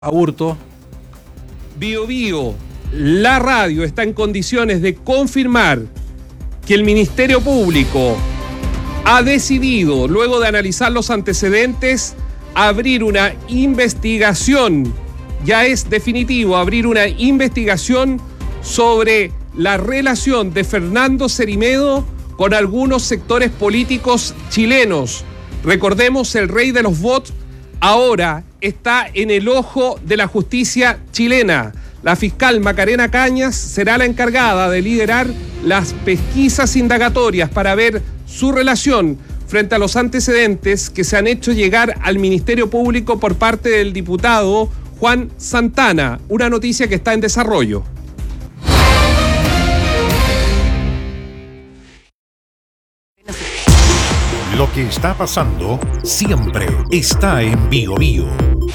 Aburto. Bio Bio, la radio está en condiciones de confirmar que el Ministerio Público ha decidido, luego de analizar los antecedentes, abrir una investigación. Ya es definitivo abrir una investigación sobre la relación de Fernando Cerimedo con algunos sectores políticos chilenos. Recordemos, el rey de los bots ahora está en el ojo de la justicia chilena. La fiscal Macarena Cañas será la encargada de liderar las pesquisas indagatorias para ver su relación frente a los antecedentes que se han hecho llegar al Ministerio Público por parte del diputado Juan Santana. Una noticia que está en desarrollo. Lo que está pasando siempre está en Bio Bio.